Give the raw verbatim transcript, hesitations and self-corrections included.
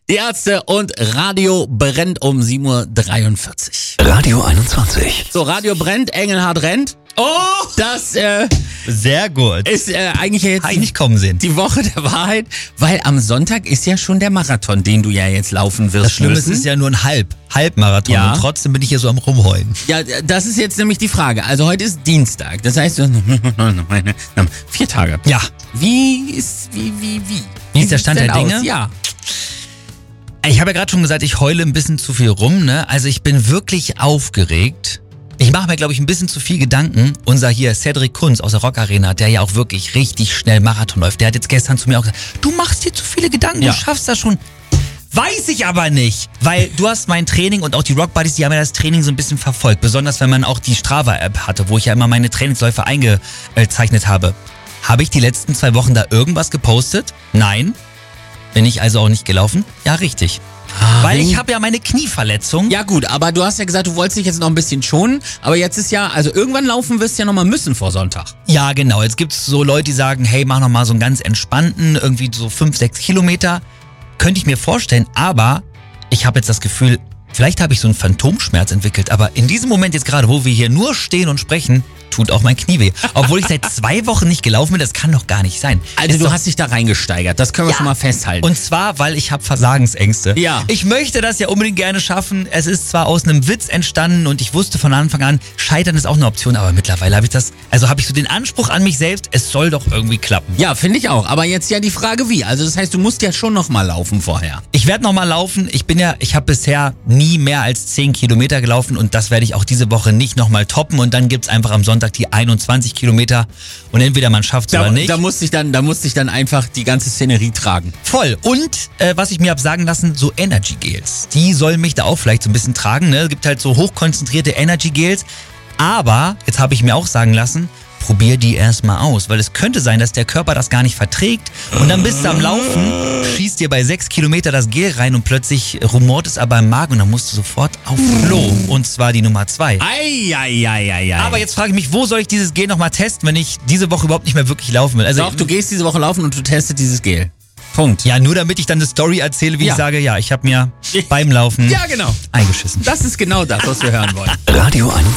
Die Ärzte und Radio brennt um sieben Uhr dreiundvierzig. Radio einundzwanzig. So, Radio brennt, Engelhard rennt. Oh! Das äh, Sehr gut. ist äh, eigentlich jetzt Habe ich nicht kommen sehen. die Woche der Wahrheit, weil am Sonntag ist ja schon der Marathon, den du ja jetzt laufen wirst. Das Schlimme ist, müssen. es ist ja nur ein Halb, Halbmarathon Ja. und trotzdem bin ich hier so am Rumheulen. Ja, das ist jetzt nämlich die Frage. Also heute ist Dienstag, das heißt vier Tage. Ja. Wie ist, wie, wie, wie? Wie ist der Stand sieht's der denn Dinge? aus? Ja. Ich habe ja gerade schon gesagt, ich heule ein bisschen zu viel rum, ne? Also ich bin wirklich aufgeregt. Ich mache mir, glaube ich, ein bisschen zu viel Gedanken. Unser hier Cedric Kunz aus der Rock Arena, der ja auch wirklich richtig schnell Marathon läuft, der hat jetzt gestern zu mir auch gesagt, du machst dir zu viele Gedanken, Ja. du schaffst das schon. Weiß ich aber nicht, weil du hast mein Training und auch die Rock Buddies, die haben ja das Training so ein bisschen verfolgt. Besonders wenn man auch die Strava-App hatte, wo ich ja immer meine Trainingsläufe eingezeichnet habe. Habe ich die letzten zwei Wochen da irgendwas gepostet? Nein. Bin ich also auch nicht gelaufen? Ja, richtig. Weil ich habe ja meine Knieverletzung. Ja gut, aber du hast ja gesagt, du wolltest dich jetzt noch ein bisschen schonen, aber jetzt ist ja, also irgendwann laufen wirst du ja nochmal müssen vor Sonntag. Ja, genau. Jetzt gibt's so Leute, die sagen, hey, mach noch mal so einen ganz entspannten, irgendwie so fünf, sechs Kilometer. Könnte ich mir vorstellen, aber ich habe jetzt das Gefühl, vielleicht habe ich so einen Phantomschmerz entwickelt, aber in diesem Moment jetzt gerade, wo wir hier nur stehen und sprechen, tut auch mein Knie weh. Obwohl ich seit zwei Wochen nicht gelaufen bin, das kann doch gar nicht sein. Also Ist du doch- hast dich da reingesteigert, das können wir Ja. schon mal festhalten. Und zwar, weil ich habe Versagensängste. Ja. Ich möchte das ja unbedingt gerne schaffen. Es ist zwar aus einem Witz entstanden und ich wusste von Anfang an, Scheitern ist auch eine Option, aber mittlerweile habe ich das, also habe ich so den Anspruch an mich selbst, es soll doch irgendwie klappen. ja, finde ich auch, aber jetzt ja die Frage wie, also das heißt, du musst ja schon noch mal laufen vorher. Ich werde nochmal laufen. Ich bin ja, ich habe bisher nie mehr als zehn Kilometer gelaufen und das werde ich auch diese Woche nicht nochmal toppen und dann gibt's einfach am Sonntag die einundzwanzig Kilometer und entweder man schafft's Da, oder nicht. da musste ich dann, da musste ich dann einfach die ganze Szenerie tragen. Voll. Und äh, was ich mir hab sagen lassen, so Energy Gels. Die sollen mich da auch vielleicht so ein bisschen tragen. Ne? Es gibt halt so hochkonzentrierte Energy Gels. Aber, jetzt habe ich mir auch sagen lassen, probier die erstmal aus. Weil es könnte sein, dass der Körper das gar nicht verträgt. Und dann bist du am Laufen, schießt dir bei sechs Kilometer das Gel rein und plötzlich rumort es aber im Magen und dann musst du sofort auf Klo. Und zwar die Nummer zwei. Eieieiei. Aber jetzt frage ich mich, wo soll ich dieses Gel nochmal testen, wenn ich diese Woche überhaupt nicht mehr wirklich laufen will? Also Doch, du gehst diese Woche laufen und du testest dieses Gel. Punkt. ja, nur damit ich dann eine Story erzähle, wie Ja. ich sage, ja, ich habe mir beim Laufen Ja, genau. eingeschissen. Das ist genau das, was wir hören wollen. Radio einundzwanzig.